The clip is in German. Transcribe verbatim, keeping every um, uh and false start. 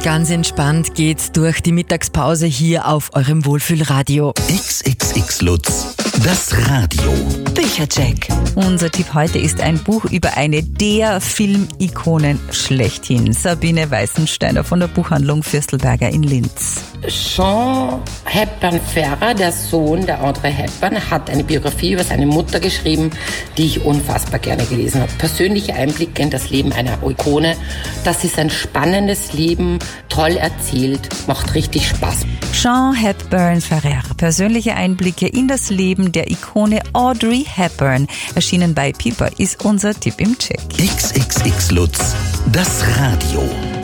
Ganz entspannt geht's durch die Mittagspause hier auf eurem Wohlfühlradio. X X X Lutz, das Radio. Büchercheck. Unser Tipp heute ist ein Buch über eine der Filmikonen schlechthin. Sabine Weißensteiner von der Buchhandlung Fürstelberger in Linz. Jean Hepburn-Ferrer, der Sohn der Audrey Hepburn, hat eine Biografie über seine Mutter geschrieben, die ich unfassbar gerne gelesen habe. Persönliche Einblicke in das Leben einer Ikone. Das ist ein spannendes Leben, toll erzählt, macht richtig Spaß. Jean Hepburn-Ferrer, persönliche Einblicke in das Leben der Ikone Audrey Hepburn, erschienen bei Piper, ist unser Tipp im Check. X X X Lutz, das Radio.